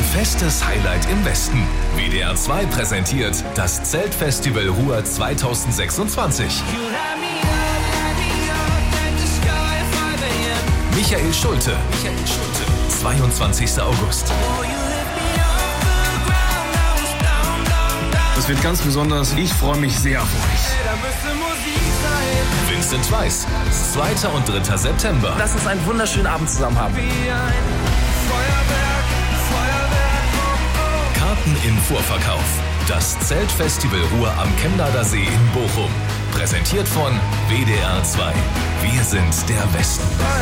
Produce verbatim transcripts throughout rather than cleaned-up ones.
festes Highlight im Westen. W D R zwei präsentiert das Zeltfestival Ruhr zweitausendsechsundzwanzig. Michael Schulte. Michael Schulte. zweiundzwanzigster August. Das wird ganz besonders. Ich freue mich sehr auf euch. Vincent Weiss. zweiter und dritter September. Lass uns einen wunderschönen Abend zusammen haben. Karten im Vorverkauf. Das Zeltfestival Ruhr am Chemnader See in Bochum. Präsentiert von W D R zwei. Wir sind der Westen.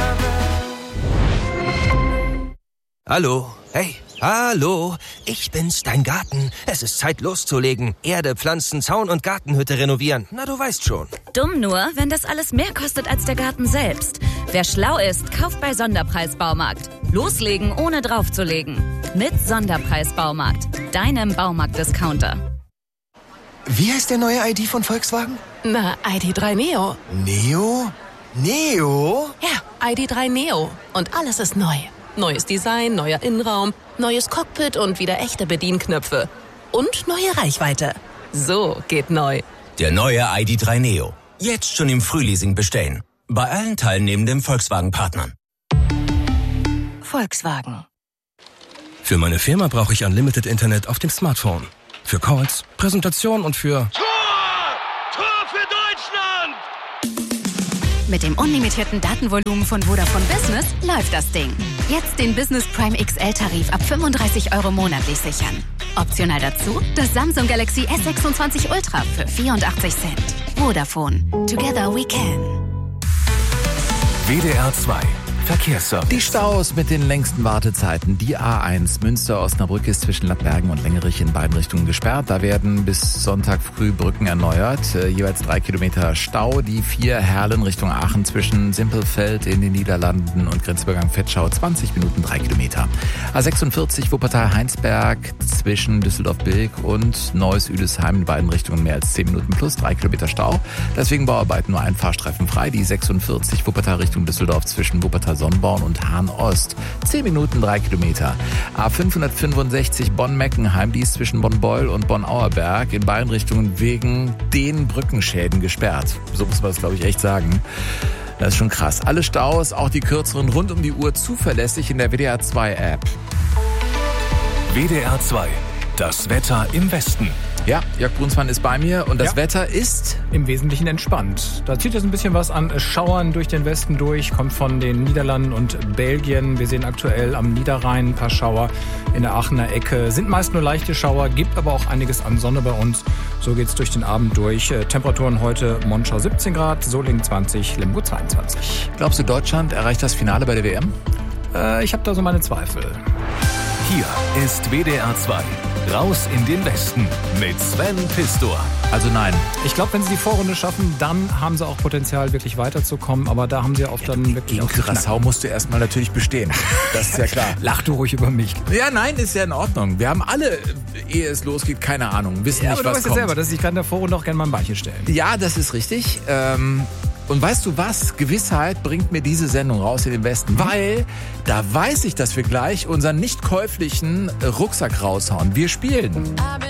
Hallo, hey, hallo, ich bin's, dein Garten. Es ist Zeit loszulegen. Erde, Pflanzen, Zaun und Gartenhütte renovieren. Na, du weißt schon. Dumm nur, wenn das alles mehr kostet als der Garten selbst. Wer schlau ist, kauft bei Sonderpreis Baumarkt. Loslegen, ohne draufzulegen. Mit Sonderpreis Baumarkt, deinem Baumarkt-Discounter. Wie heißt der neue I D von Volkswagen? Na, I D drei Neo. Neo? Neo? Ja, I D drei Neo. Und alles ist neu. Neues Design, neuer Innenraum, neues Cockpit und wieder echte Bedienknöpfe. Und neue Reichweite. So geht neu. Der neue I D drei Neo. Jetzt schon im Frühleasing bestellen. Bei allen teilnehmenden Volkswagen-Partnern. Volkswagen. Für meine Firma brauche ich Unlimited Internet auf dem Smartphone. Für Calls, Präsentation und für... Tor! Tor für Deutschland! Mit dem unlimitierten Datenvolumen von Vodafone Business läuft das Ding. Jetzt den Business Prime X L-Tarif ab fünfunddreißig Euro monatlich sichern. Optional dazu das Samsung Galaxy S sechsundzwanzig Ultra für vierundachtzig Cent. Vodafone. Together we can. W D R zwei. Verkehrsservice. Die Staus mit den längsten Wartezeiten. Die A eins Münster-Osnabrück ist zwischen Lappbergen und Lengerich in beiden Richtungen gesperrt. Da werden bis Sonntag früh Brücken erneuert. Äh, jeweils drei Kilometer Stau. Die vier Herlen Richtung Aachen zwischen Simpelfeld in den Niederlanden und Grenzübergang Vetschau zwanzig Minuten, drei Kilometer. A sechsundvierzig Wuppertal-Heinsberg zwischen Düsseldorf-Bilk und Neuss-Üdesheim in beiden Richtungen mehr als zehn Minuten plus drei Kilometer Stau. Deswegen Bauarbeiten, nur ein Fahrstreifen frei. Die sechsundvierzig Wuppertal Richtung Düsseldorf zwischen Wuppertal Sonnborn und Hahn-Ost. zehn Minuten, drei Kilometer. A fünfhundertfünfundsechzig Bonn-Meckenheim, die ist zwischen Bonn-Beul und Bonn-Auerberg in beiden Richtungen wegen den Brückenschäden gesperrt. So muss man das, glaube ich, echt sagen. Das ist schon krass. Alle Staus, auch die kürzeren, rund um die Uhr zuverlässig in der W D R zwei App. W D R zwei. Das Wetter im Westen. Ja, Jörg Brunsmann ist bei mir und das ja. Wetter ist... im Wesentlichen entspannt. Da zieht jetzt ein bisschen was an Schauern durch den Westen durch, kommt von den Niederlanden und Belgien. Wir sehen aktuell am Niederrhein ein paar Schauer in der Aachener Ecke. Sind meist nur leichte Schauer, gibt aber auch einiges an Sonne bei uns. So geht's durch den Abend durch. Temperaturen heute Monschau siebzehn Grad, Solingen zwanzig, Limburg zweiundzwanzig. Glaubst du, Deutschland erreicht das Finale bei der W M? Äh, ich habe da so meine Zweifel. Hier ist W D R zwei. Raus in den Westen mit Sven Pistor. Also nein. Ich glaube, wenn sie die Vorrunde schaffen, dann haben sie auch Potenzial, wirklich weiterzukommen. Aber da haben sie auch dann wirklich... Gegen Curaçao musst du erstmal natürlich bestehen. Das ist ja klar. Lach du ruhig über mich. Ja, nein, ist ja in Ordnung. Wir haben alle, ehe es losgeht, keine Ahnung. Wissen ja, nicht, aber was du weißt kommt. ja selber, dass ich kann in der Vorrunde auch gerne mal ein Beinchen stellen. Ja, das ist richtig. Ähm... Und weißt du was? Gewissheit bringt mir diese Sendung raus in den Westen, weil da weiß ich, dass wir gleich unseren nicht käuflichen Rucksack raushauen. Wir spielen.